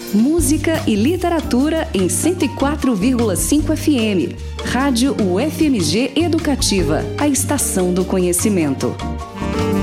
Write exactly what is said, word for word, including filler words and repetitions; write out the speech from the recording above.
Música e literatura em cento e quatro vírgula cinco F M. Rádio U F M G Educativa, a estação do conhecimento.